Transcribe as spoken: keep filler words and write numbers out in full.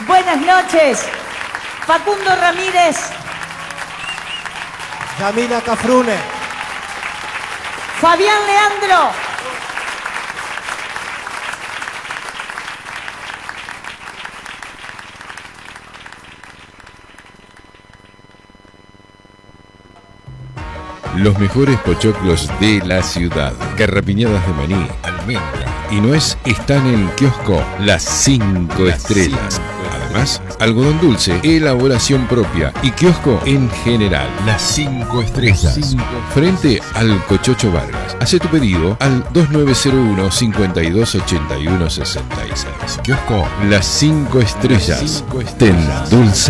Buenas noches. Facundo Ramírez. Yamila Cafrune. Fabián Leandro. Los mejores pochoclos de la ciudad. Garrapiñadas de maní, almendra y nuez están en el kiosco Las Cinco Estrellas. Además, algodón dulce, elaboración propia y kiosco en general. Las Cinco Estrellas. Frente al Cochocho Vargas. Hace tu pedido al dos nueve cero uno, cinco dos ocho uno, seis seis. Kiosco Las Cinco Estrellas. Te endulza